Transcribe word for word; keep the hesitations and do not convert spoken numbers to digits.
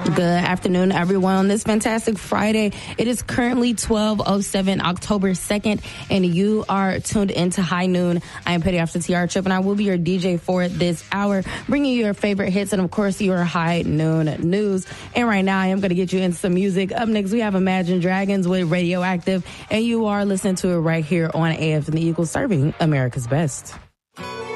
Good afternoon, everyone, on this fantastic Friday. It is currently twelve oh seven, October second, and you are tuned into High Noon. I am Petty After T R Trip, and I will be your D J for this hour, bringing you your favorite hits and, of course, your High Noon news. And right now, I am going to get you into some music. Up next, we have Imagine Dragons with Radioactive, and you are listening to it right here on A F and the Eagles, serving America's best.